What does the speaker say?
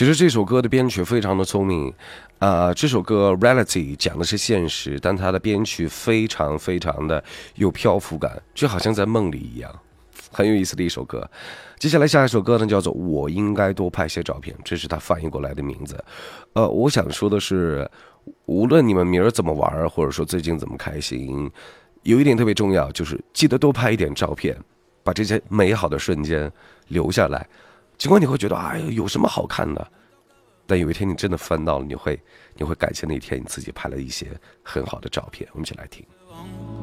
其实这首歌的编曲非常的聪明，这首歌 Reality 讲的是现实，但它的编曲非常非常的有漂浮感，就好像在梦里一样，很有意思的一首歌。接下来下一首歌呢，叫做我应该多拍些照片，这是他翻译过来的名字。我想说的是，无论你们明儿怎么玩，或者说最近怎么开心，有一点特别重要，就是记得多拍一点照片，把这些美好的瞬间留下来。尽管你会觉得哎呀有什么好看的，但有一天你真的翻到了，你会感谢那一天你自己拍了一些很好的照片。我们一起来听。